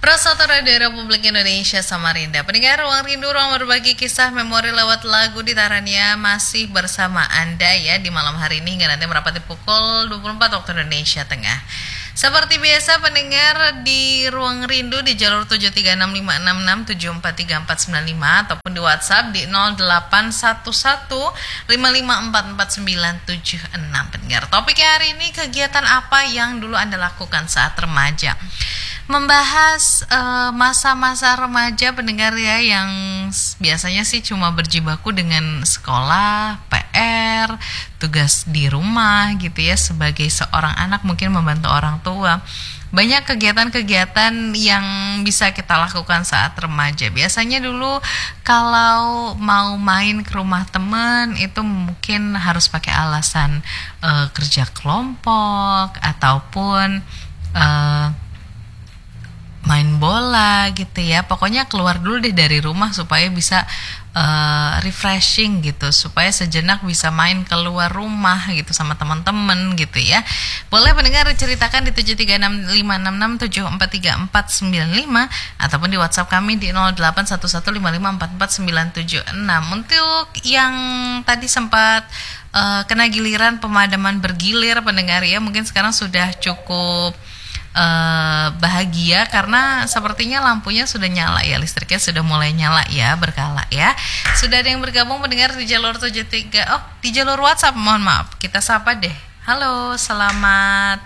Prasoto Radio Republik Indonesia Samarinda. Pendengar Ruang Rindu, ruang berbagi kisah memori lewat lagu di Tarania masih bersama Anda ya di malam hari ini hingga nanti merapati pukul 24 waktu Indonesia Tengah. Seperti biasa pendengar di Ruang Rindu di jalur 73656674345 ataupun di WhatsApp di 081155444976. Pendengar, topiknya hari ini kegiatan apa yang dulu Anda lakukan saat remaja. Membahas masa-masa remaja pendengar ya, yang biasanya sih cuma berjibaku dengan sekolah, PR, tugas di rumah gitu ya. Sebagai seorang anak mungkin membantu orang tua. Banyak kegiatan-kegiatan yang bisa kita lakukan saat remaja. Biasanya dulu kalau mau main ke rumah teman itu mungkin harus pakai alasan kerja kelompok ataupun main bola gitu ya. Pokoknya keluar dulu deh dari rumah supaya bisa refreshing gitu, supaya sejenak bisa main keluar rumah gitu sama teman-teman gitu ya. Boleh pendengar ceritakan di 73656674345 ataupun di WhatsApp kami di 081155444976. Untuk yang tadi sempat kena giliran pemadaman bergilir pendengar ya, mungkin sekarang sudah cukup bahagia karena sepertinya lampunya sudah nyala ya, listriknya sudah mulai nyala ya, berkala ya. Sudah ada yang bergabung mendengar di jalur 73. Oh, di jalur WhatsApp, mohon maaf. Kita sapa deh. Halo, selamat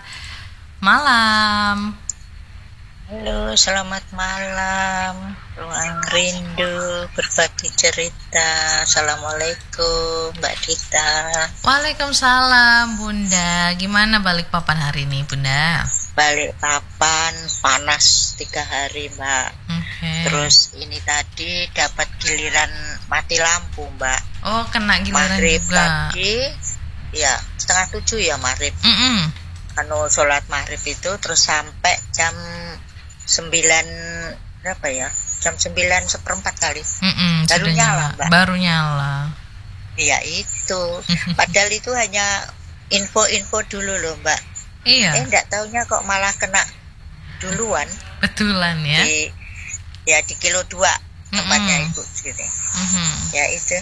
malam. Halo, selamat malam. Ruang Rindu berbagi cerita. Assalamualaikum Mbak Dita. Waalaikumsalam Bunda. Gimana balik papan hari ini Bunda? Balik papan panas 3 hari Mbak. Okay. Terus ini tadi dapat giliran mati lampu Mbak. Oh, kena giliran maghrib juga. Tadi ya 6:30 ya maghrib. Sholat maghrib itu terus sampai jam 9 berapa ya? Jam 9:15 kali. Baru nyala Mbak. Baru nyala. Iya itu. Padahal itu hanya info-info dulu loh Mbak. Iya. Enggak taunya kok malah kena duluan. Betulan ya. Di kilo 2 tempatnya itu gitu. Ya itu.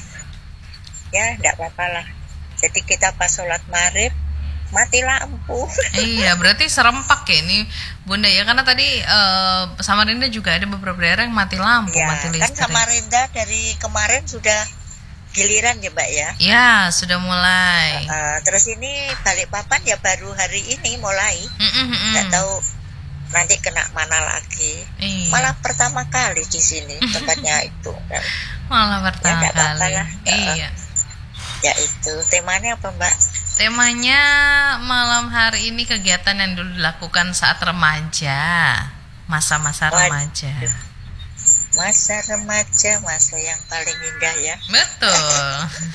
Ya enggak apa-apa lah. Jadi kita pas sholat maghrib mati lampu. Iya, berarti serempak ya ini Bunda ya, karena tadi Samarinda juga ada beberapa daerah yang mati lampu, ya, mati listrik. Kan Samarinda dari kemarin sudah giliran ya Mbak ya. Ya, sudah mulai. Terus ini Balikpapan ya baru hari ini mulai. Nggak tahu nanti kena mana lagi. Iya. Malah pertama kali di sini tempatnya itu. Malah pertama ya, kali. Iya. Ya itu. Temanya apa Mbak? Temanya malam hari ini kegiatan yang dulu dilakukan saat remaja. Masa-masa remaja. Masa remaja, masa yang paling indah ya. Betul.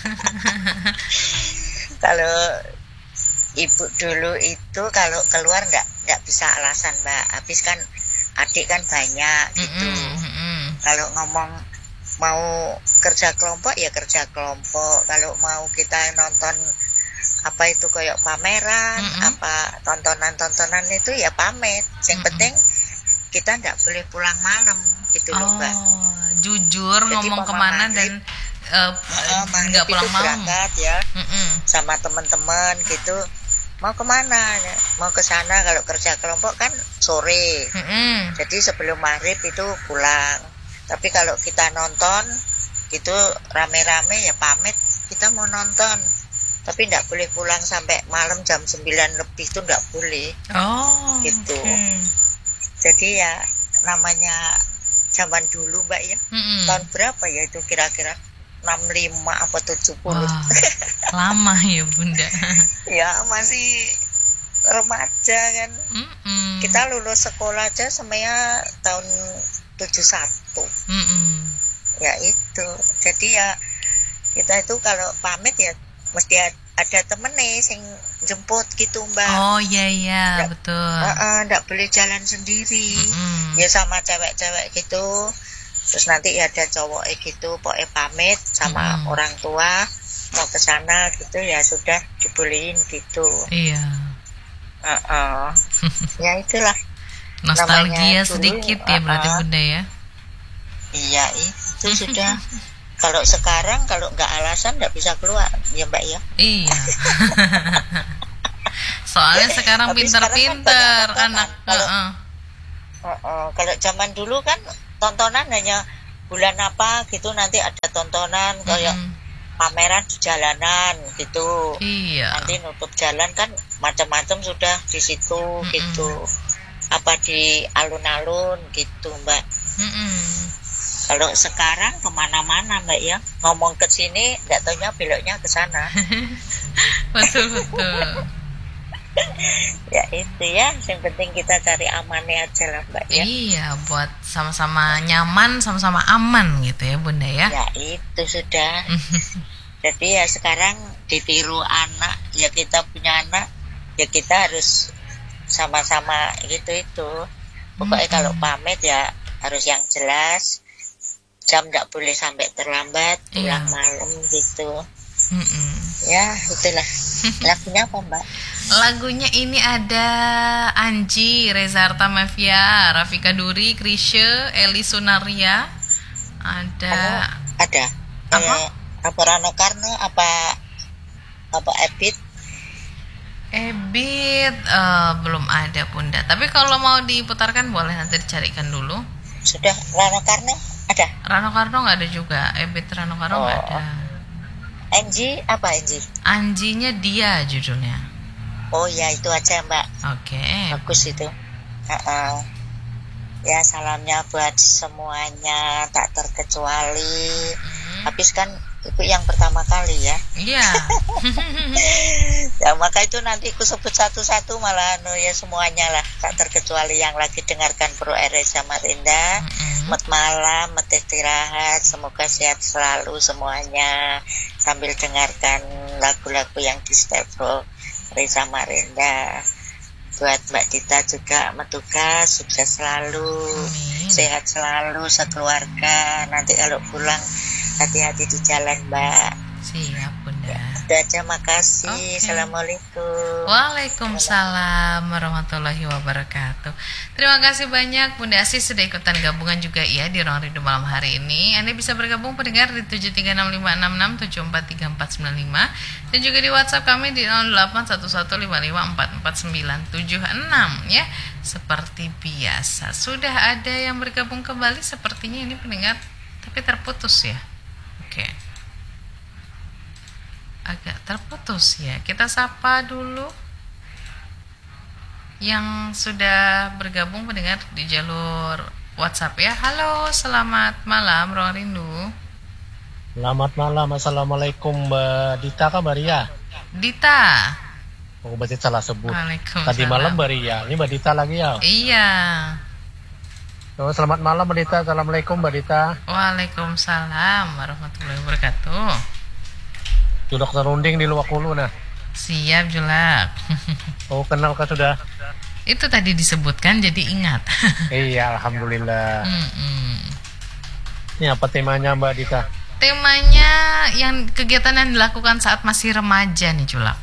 Kalau ibu dulu itu kalau keluar nggak bisa alasan Mbak. Habis kan adik kan banyak gitu. Kalau ngomong mau kerja kelompok ya kerja kelompok. Kalau mau kita nonton apa itu kayak pameran, apa tontonan itu ya pamit. Yang penting kita nggak boleh pulang malam. Gitu loh Mbak. Jujur. Jadi ngomong kemana maghrib, dan nggak pulang malam berangkat ya sama teman-teman gitu, mau kemana ya? Mau ke sana. Kalau kerja kelompok kan sore, jadi sebelum maghrib itu pulang. Tapi kalau kita nonton gitu rame-rame ya pamit kita mau nonton, tapi nggak boleh pulang sampai malam jam 9 lebih itu nggak boleh. Gitu. Jadi ya namanya zaman dulu Mbak ya. Tahun berapa ya itu kira-kira? 65 apa 70. Wah, lama ya Bunda. Ya masih remaja kan. Kita lulus sekolah aja semuanya tahun 71. Ya itu. Jadi ya kita itu kalau pamit ya mesti ada temen nih yang jemput gitu Mbak. Oh iya betul. Nggak boleh jalan sendiri. Ya sama cewek-cewek gitu. Terus nanti ya ada cowok gitu, pokoknya pamit sama orang tua mau ke sana gitu ya sudah dibolehin gitu. Iya. Ya itulah. Nostalgia sedikit ya berarti Bunda ya. Iya, itu sudah. Kalau sekarang kalau nggak alasan nggak bisa keluar, ya Mbak ya. Iya. Soalnya sekarang pinter-pinter kan anak. Kalau zaman dulu kan tontonan hanya bulan apa gitu, nanti ada tontonan kayak pameran di jalanan gitu. Iya. Nanti nutup jalan kan macam-macam sudah di situ gitu. Apa di alun-alun gitu Mbak. Kalau sekarang kemana-mana Mbak ya, ngomong ke sini nggak taunya beloknya ke sana. Betul. Ya itu ya, yang penting kita cari amannya aja lah Mbak ya. Iya, buat sama-sama nyaman, sama-sama aman gitu ya Bunda ya. Ya itu sudah. Jadi ya sekarang ditiru anak, ya kita punya anak, ya kita harus sama-sama gitu itu. Pokoknya kalau pamit ya harus yang jelas, jam nggak boleh sampai terlambat, pulang malam gitu. Ya itulah. Lagunya apa Mbak? Lagunya ini ada Anji, Reza Artamevia, Rafika Duri, Krisye, Eli Sunaria. Ada apa Rano Karno, apa Ebit? Ebit belum ada Bunda. Tapi kalau mau diputarkan boleh, nanti dicarikan dulu. Sudah. Rano Karno ada? Rano Karno nggak ada juga. Ebit Rano Karno nggak ada. Anji apa Anji? Anjinya Dia judulnya. Oh ya itu aja Mbak. Oke. Bagus itu. Ya salamnya buat semuanya tak terkecuali. Habis kan itu yang pertama kali ya. Iya. Ya maka itu nanti aku sebut satu-satu malah ya semuanya lah, tak terkecuali yang lagi dengarkan Pro RS Samarinda. Selamat malam, selamat istirahat, semoga sehat selalu semuanya sambil dengarkan lagu-lagu yang di setel Pro RS Samarinda. Buat Mbak Dita juga bertugas, sukses selalu, sehat selalu sekeluarga. Nanti kalau pulang hati-hati di jalan Mbak. Siap Bunda. Udah aja, makasih. Assalamualaikum. Waalaikumsalam warahmatullahi wabarakatuh. Terima kasih banyak Bunda Asih sudah ikutan gabungan juga ya di Ruang Rindu malam hari ini. Anda bisa bergabung pendengar di 7365667495 dan juga di WhatsApp kami di 0811554496 ya. Seperti biasa sudah ada yang bergabung kembali, sepertinya ini pendengar tapi terputus ya. Oke. Agak terputus ya. Kita sapa dulu yang sudah bergabung pendengar di jalur WhatsApp ya. Halo, selamat malam Ruang Rindu. Selamat malam. Assalamualaikum Mbak Dita kan Mbak Ria? Dita. Oh berarti salah sebut. Tadi malam Mbak Ria. Ini Mbak Dita lagi ya? Iya. Oh, selamat malam Mbak Dita. Assalamualaikum Mbak Dita. Waalaikumsalam warahmatullahi wabarakatuh. Julak serunding di luar Hulu nah. Siap Julak. Oh kenal kan sudah? Itu tadi disebutkan jadi ingat. Iya alhamdulillah. Ini apa temanya Mbak Dita? Temanya yang kegiatan yang dilakukan saat masih remaja nih Julak.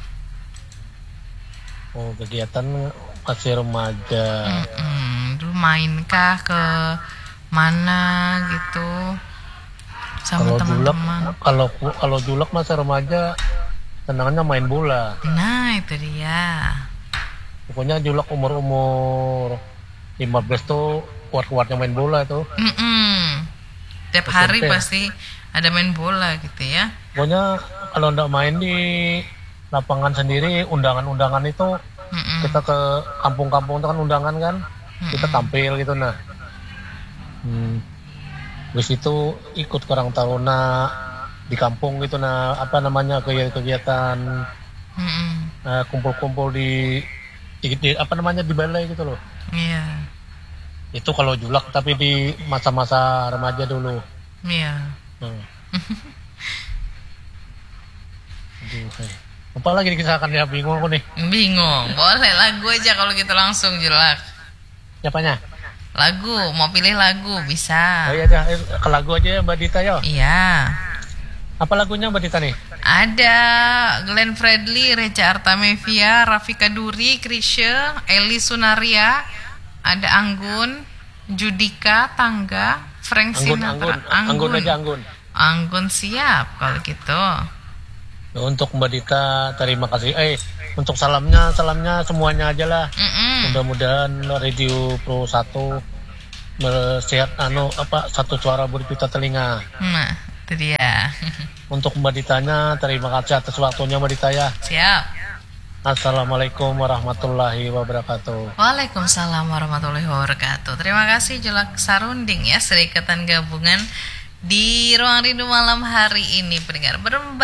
Oh kegiatan masih remaja. Dulu mainkah ke mana gitu? Sama teman-teman. Kalau Julak masa remaja senangnya main bola. Nah itu dia. Pokoknya Julak umur 15 tuh kuat-kuatnya main bola tuh. Tiap hari pasti ada main bola gitu ya. Pokoknya kalau ndak main di lapangan sendiri, undangan-undangan itu kita ke kampung-kampung itu kan undangan kan, kita tampil gitu nah. Habis itu ikut Karang Taruna di kampung gitu nah, apa namanya kegiatan kumpul-kumpul di apa namanya di balai gitu loh. Iya. Itu kalau Julak tapi di masa-masa remaja dulu. Iya. Apa lagi dikisahkan ya, bingung aku nih. Bingung. Boleh lagu aja kalau gitu langsung Julak. Siapanya? Lagu, mau pilih lagu bisa. Oh iya dah, ke lagu aja ya Mbak Dita ya. Iya. Apa lagunya Mbak Dita nih? Ada Glenn Fredly, Reza Artamevia, Rafika Duri, Krisye, Eli Sunaria, ada Anggun, Judika, Tangga, Frank Sinatra. Anggun aja Anggun. Anggun siap kalau gitu. Untuk Mbak Dita terima kasih. Untuk salamnya semuanya aja lah. Mudah-mudahan Radio Pro 1 sehat satu suara berjuta telinga. Nah, itu dia. Untuk Mbak Ditanya terima kasih atas waktunya Mbak Dita ya. Siap. Assalamualaikum warahmatullahi wabarakatuh. Waalaikumsalam warahmatullahi wabarakatuh. Terima kasih Jelak Sarunding ya, Serikatan Gabungan di Ruang Rindu malam hari ini pendengar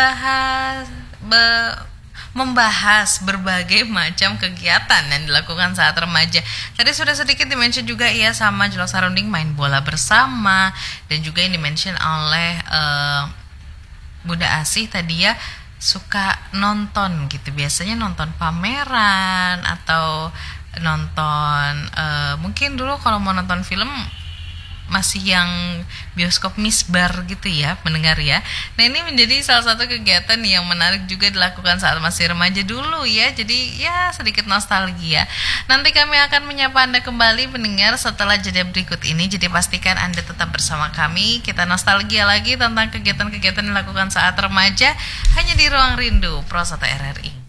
membahas berbagai macam kegiatan yang dilakukan saat remaja. Tadi sudah sedikit dimention juga ya sama Jelak Sarunding, main bola bersama, dan juga yang dimention oleh Bunda Asih tadi ya, suka nonton gitu, biasanya nonton pameran atau nonton mungkin dulu kalau mau nonton film masih yang bioskop misbar gitu ya pendengar ya. Nah ini menjadi salah satu kegiatan yang menarik juga dilakukan saat masih remaja dulu ya. Jadi ya sedikit nostalgia. Nanti kami akan menyapa Anda kembali pendengar setelah jeda berikut ini. Jadi pastikan Anda tetap bersama kami. Kita nostalgia lagi tentang kegiatan-kegiatan yang dilakukan saat remaja hanya di Ruang Rindu Pro 1 RRI.